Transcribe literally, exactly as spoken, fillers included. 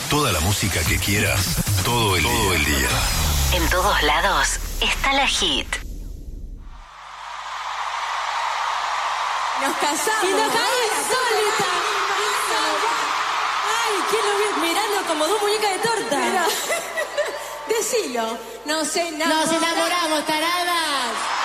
Toda la música que quieras, todo el, todo el día. En todos lados está la hit. Nos casamos. Y nos cae insólita. Ay, ¿quién lo vio? Mirando como dos muñecas de torta. Mira. Decilo. Nos enamoramos. Nos enamoramos, taradas.